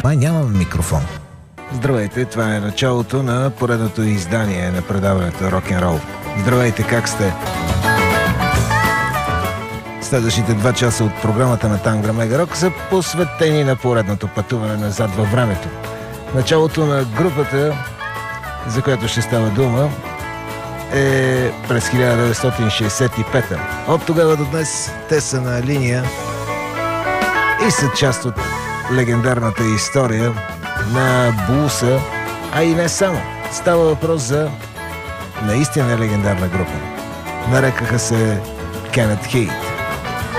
Май нямам микрофон. Здравейте, това е началото на поредното издание на предаването Рок-н-рол. Здравейте, как сте? Следващите 2 часа от програмата на Тангра Мега Рок са посветени на поредното пътуване назад във времето. Началото на групата, за която ще става дума, е през 1965. От тогава до днес те са на линия и са част от легендарната история на блуса, а и не само. Става въпрос за наистина легендарна група. Нарекаха се Кенет Хейт.